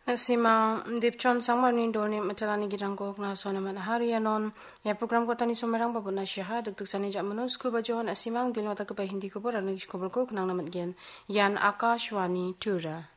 Simang dipchon sangmar ni doni matalani girang ko na sona man harianon ya program ko tani somerang babuna syaha duk sani jak manus ku bajon asimang dilno ta hindi ko bor anish ko bor ko nang namat gen yan Akashwani Tura.